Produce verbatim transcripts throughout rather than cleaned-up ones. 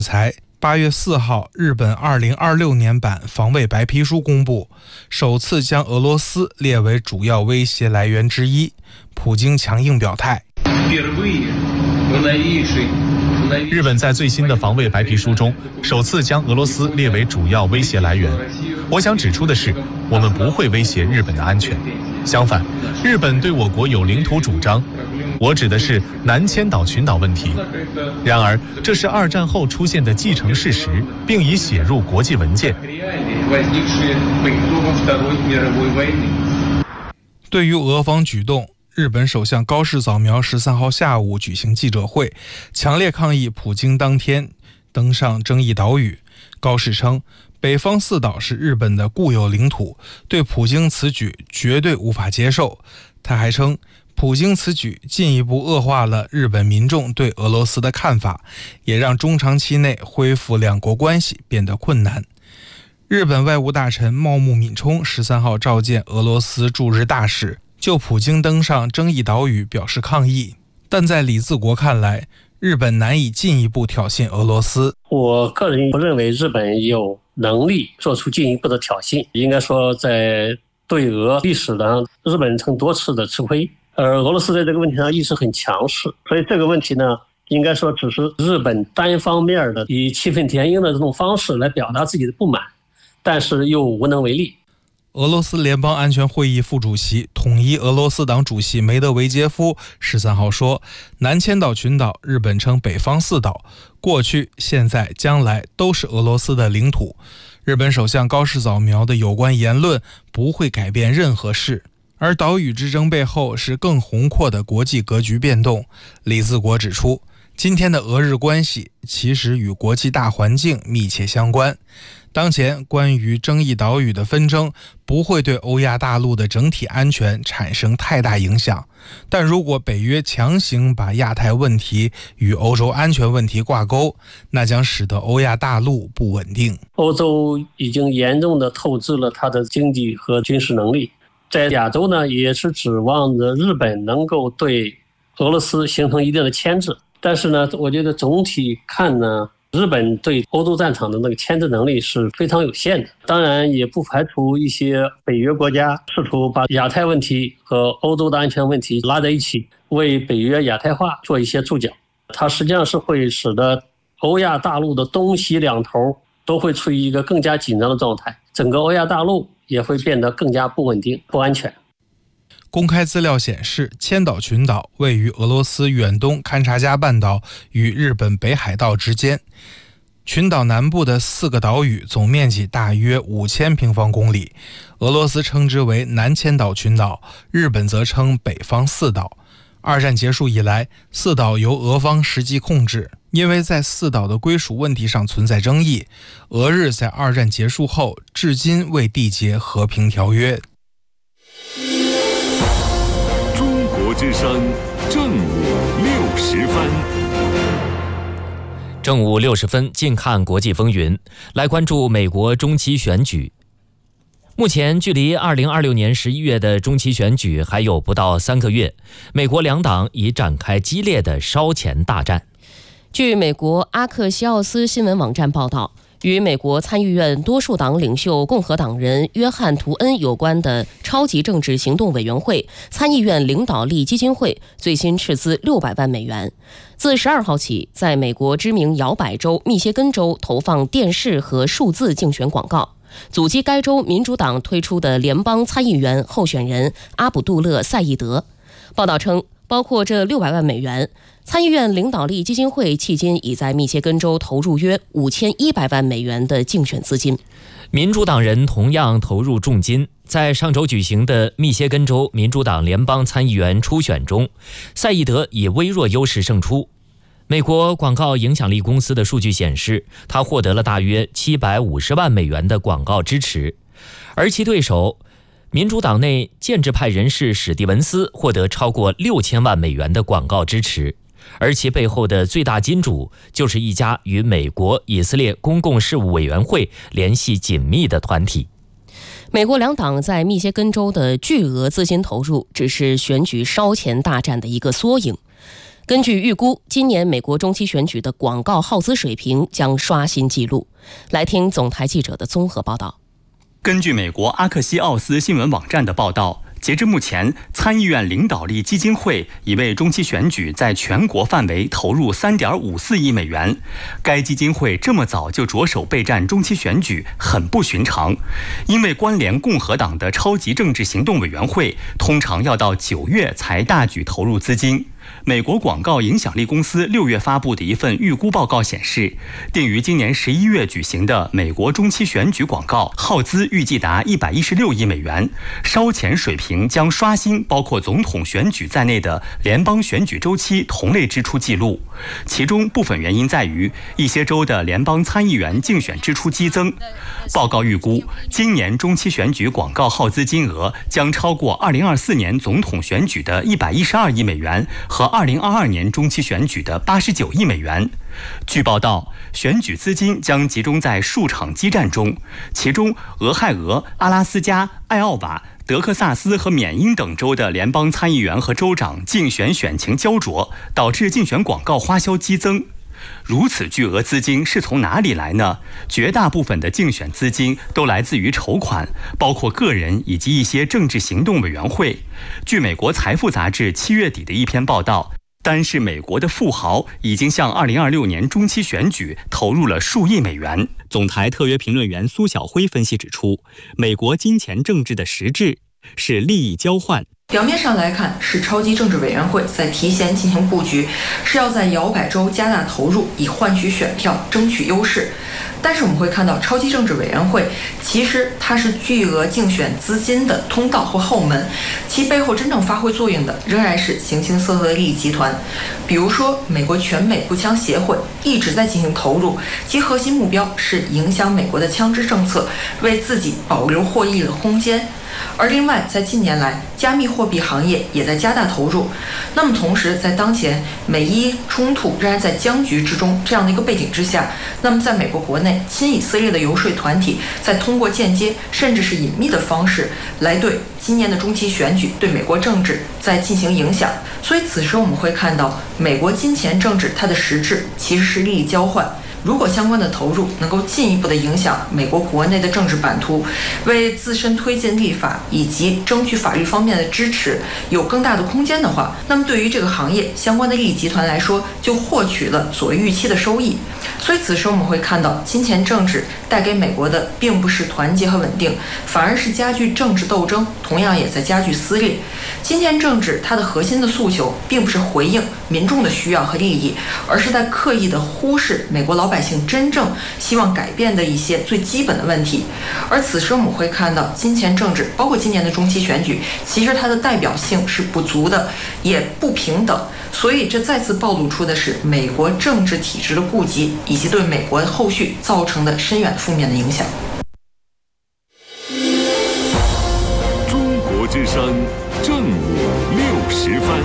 才八月四号，日本二零二六年版防卫白皮书公布，首次将俄罗斯列为主要威胁来源之一。普京强硬表态。 日本在最新的防卫白皮书中，首次将俄罗斯列为主要威胁来源。我想指出的是，我们不会威胁日本的安全。相反，日本对我国有领土主张，我指的是南千岛群岛问题。然而，这是二战后出现的既成事实，并已写入国际文件。 对于俄方举动，日本首相高市早苗十三号下午举行记者会，强烈抗议普京当天登上争议岛屿。高市称，北方四岛是日本的固有领土，对普京此举绝对无法接受。他还称，普京此举进一步恶化了日本民众对俄罗斯的看法，也让中长期内恢复两国关系变得困难。日本外务大臣茂木敏充十三号召见俄罗斯驻日大使，就普京登上争议岛屿表示抗议，但在李自国看来，日本难以进一步挑衅俄罗斯。 我个人不认为日本有能力做出进一步的挑衅，应该说在对俄历史上，日本曾多次的吃亏，而俄罗斯在这个问题上一直很强势，所以这个问题呢，应该说只是日本单方面的以气愤填膺的这种方式来表达自己的不满，但是又无能为力。 俄罗斯联邦安全会议副主席、统一俄罗斯党主席梅德韦杰夫十三号说，南千岛群岛日本称北方四岛，过去、现在、将来都是俄罗斯的领土。日本首相高市早苗的有关言论不会改变任何事，而岛屿之争背后是更宏阔的国际格局变动。李自国指出，今天的俄日关系其实与国际大环境密切相关。当前关于争议岛屿的纷争不会对欧亚大陆的整体安全产生太大影响，但如果北约强行把亚太问题与欧洲安全问题挂钩，那将使得欧亚大陆不稳定。 欧洲已经严重的透支了它的经济和军事能力，在亚洲呢，也是指望着日本能够对俄罗斯形成一定的牵制。但是呢，我觉得总体看呢，日本对欧洲战场的那个牵制能力是非常有限的。当然也不排除一些北约国家试图把亚太问题和欧洲的安全问题拉在一起，为北约亚太化做一些注脚。它实际上是会使得欧亚大陆的东西两头都会处于一个更加紧张的状态，整个欧亚大陆也会变得更加不稳定、不安全。 公开资料显示，千岛群岛位于俄罗斯远东勘察加半岛与日本北海道之间。群岛南部的四个岛屿总面积大约五千平方公里，俄罗斯称之为南千岛群岛，日本则称北方四岛。二战结束以来，四岛由俄方实际控制，因为在四岛的归属问题上存在争议，俄日在二战结束后至今未缔结和平条约。 中国之声正午六十分。 正午六十分，近看国际风云，来关注美国中期选举。目前距离二零二六年十一月的中期选举还有不到三个月，美国两党已展开激烈的烧钱大战。 据美国阿克西奥斯新闻网站报道，与美国参议院多数党领袖共和党人约翰·图恩有关的超级政治行动委员会参议院领导力基金会最新斥资六百万美元，自十二号起在美国知名摇摆州密歇根州投放电视和数字竞选广告，阻击该州民主党推出的联邦参议员候选人阿卜杜勒·赛义德。报道称，包括这六百万美元，参议院领导力基金会迄今已在密歇根州投入约五千一百万美元的竞选资金。 民主党人同样投入重金。在上周举行的密歇根州民主党联邦参议员初选中，赛义德以微弱优势胜出。美国广告影响力公司的数据显示，他获得了大约七百五十万美元的广告支持，而其对手民主党内建制派人士史蒂文斯获得超过六千万美元的广告支持，而其背后的最大金主就是一家与美国以色列公共事务委员会联系紧密的团体。 美国两党在密歇根州的巨额资金投入只是选举烧钱大战的一个缩影。 根据预估，今年美国中期选举的广告耗资水平将刷新纪录。来听总台记者的综合报道。 根据美国阿克西奥斯新闻网站的报道，截至目前，参议院领导力基金会已为中期选举在全国范围投入 三点五四亿美元。该基金会这么早就着手备战中期选举，很不寻常，因为关联共和党的超级政治行动委员会通常要到九月才大举投入资金。美国广告影响力公司六月发布的一份预估报告显示，定于今年十一月举行的美国中期选举广告耗资预计达一百一十六亿美元，烧钱水平将刷新包括总统选举在内的联邦选举周期同类支出记录。其中部分原因在于一些州的联邦参议员竞选支出激增。报告预估，今年中期选举广告耗资金额将超过二零二四年总统选举的一百一十二亿美元和二零二二年中期选举的八十九亿美元。据报道，选举资金将集中在数场激战中，其中俄亥俄、阿拉斯加、艾奥瓦、德克萨斯和缅因等州的联邦参议员和州长竞选选情焦灼，导致竞选广告花销激增。如此巨额资金是从哪里来呢？绝大部分的竞选资金都来自于筹款，包括个人以及一些政治行动委员会。据美国财富杂志七月底的一篇报道，单是美国的富豪已经向二零二六年中期选举投入了数亿美元。总台特约评论员苏晓辉分析指出，美国金钱政治的实质是利益交换。 表面上来看，是超级政治委员会在提前进行布局，是要在摇摆州加大投入，以换取选票，争取优势。但是我们会看到，超级政治委员会其实它是巨额竞选资金的通道或后门，其背后真正发挥作用的仍然是形形色色的利益集团。比如说，美国全美步枪协会一直在进行投入，其核心目标是影响美国的枪支政策，为自己保留获益的空间。而另外，在近年来，加密货币行业也在加大投入。那么同时，在当前美伊冲突仍然在僵局之中这样的一个背景之下，那么在美国国内，亲以色列的游说团体在通过间接甚至是隐秘的方式来对今年的中期选举、对美国政治在进行影响。所以此时我们会看到，美国金钱政治它的实质其实是利益交换。如果相关的投入能够进一步的影响美国国内的政治版图，为自身推进立法以及争取法律方面的支持有更大的空间的话，那么对于这个行业相关的利益集团来说，就获取了所谓预期的收益。所以此时我们会看到，金钱政治带给美国的并不是团结和稳定，反而是加剧政治斗争，同样也在加剧撕裂。金钱政治它的核心的诉求并不是回应民众的需要和利益，而是在刻意的忽视美国老百姓真正希望改变的一些最基本的问题。而此时我们会看到，金钱政治包括今年的中期选举，其实它的代表性是不足的，也不平等。所以这再次暴露出的是美国政治体制的痼疾，以及对美国后续造成的深远负面的影响。 中国之声正午六十分。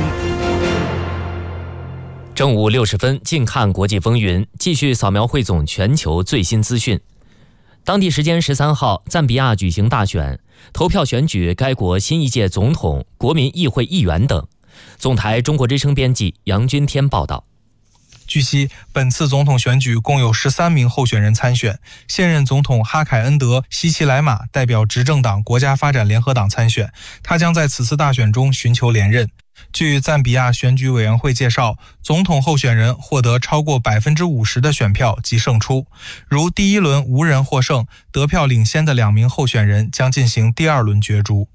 正午六十分，近看国际风云，继续扫描汇总全球最新资讯。当地时间十三号，赞比亚举行大选，投票选举该国新一届总统、国民议会议员等。总台中国之声编辑杨军天报道。 据悉，本次总统选举共有十三名候选人参选，现任总统哈凯恩德·希奇莱马代表执政党国家发展联合党参选，他将在此次大选中寻求连任。据赞比亚选举委员会介绍，总统候选人获得超过 百分之五十 的选票即胜出。如第一轮无人获胜，得票领先的两名候选人将进行第二轮角逐。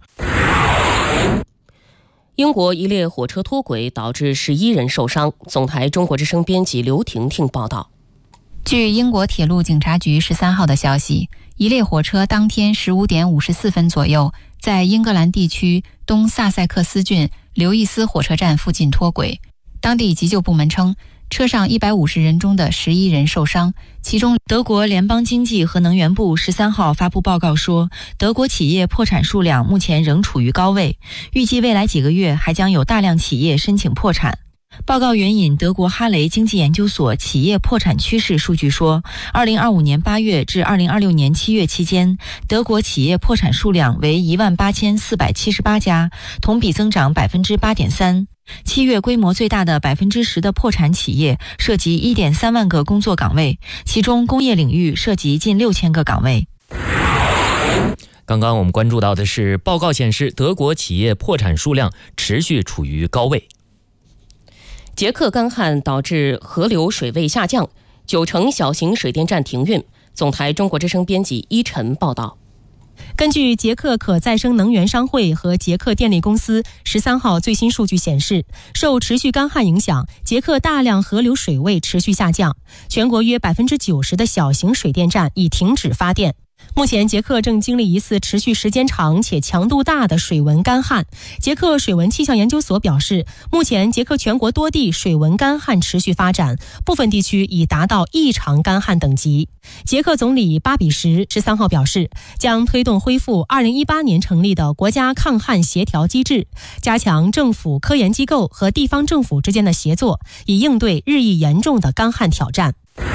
英国一列火车脱轨导致十一人受伤。总台中国之声编辑刘婷婷报道。 据英国铁路警察局十三号的消息，一列火车当天十五点五十四分左右，在英格兰地区东萨塞克斯郡刘易斯火车站附近脱轨。当地急救部门称，车上一百五十人中的十一人受伤，其中德国联邦经济和能源部十三号发布报告说，德国企业破产数量目前仍处于高位，预计未来几个月还将有大量企业申请破产。 报告援引德国哈雷经济研究所企业破产趋势数据说，二零二五年八月至二零二六年七月期间，德国企业破产数量为一万八千四百七十八家，同比增长百分之八点三。七月规模最大的百分之十的破产企业涉及一点三万个工作岗位，其中工业领域涉及近六千个岗位。 刚刚我们关注到的是，报告显示德国企业破产数量持续处于高位。 捷克干旱导致河流水位下降，九成小型水电站停运。总台中国之声编辑依晨报道。 根据捷克可再生能源商会和捷克电力公司十三号最新数据显示，受持续干旱影响，捷克大量河流水位持续下降，全国约百分之九十的小型水电站已停止发电。目前，捷克正经历一次持续时间长且强度大的水文干旱。捷克水文气象研究所表示，目前捷克全国多地水文干旱持续发展，部分地区已达到异常干旱等级。捷克总理巴比什十三号表示，将推动恢复二零一八年成立的国家抗旱协调机制，加强政府、科研机构和地方政府之间的协作，以应对日益严重的干旱挑战。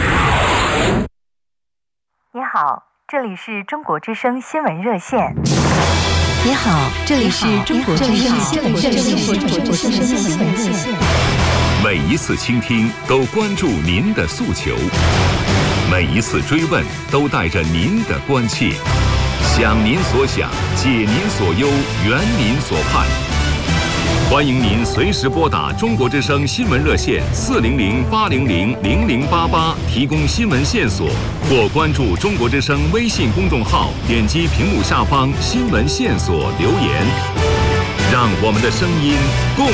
你好，这里是中国之声新闻热线。 你好，这里是中国之声新闻热线。 每一次倾听都关注您的诉求，每一次追问都带着您的关切，想您所想，解您所忧，圆您所盼。欢迎您随时拨打中国之声新闻热线四零零八零零零零八八提供新闻线索，或关注中国之声微信公众号，点击屏幕下方新闻线索留言，让我们的声音共